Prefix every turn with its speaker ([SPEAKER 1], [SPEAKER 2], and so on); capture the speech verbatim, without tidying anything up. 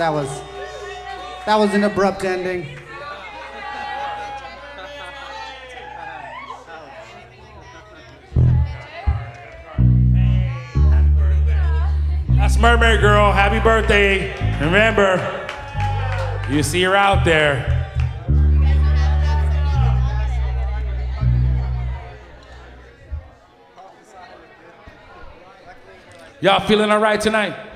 [SPEAKER 1] that was that was an abrupt ending.
[SPEAKER 2] That's Mermaid Girl. Happy birthday. Remember, you see her out there. Y'all feeling all right tonight?